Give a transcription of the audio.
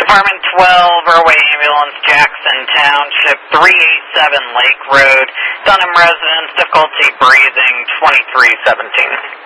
Department 12, Airway Ambulance, Jackson Township, 387 Lake Road. Dunham residence, difficulty breathing, 2317.